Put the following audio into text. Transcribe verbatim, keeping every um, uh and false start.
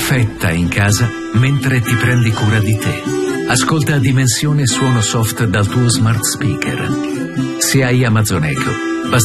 perfetta in casa mentre ti prendi cura di te. Ascolta Dimensione Suono Soft dal tuo smart speaker. Se hai Amazon Echo,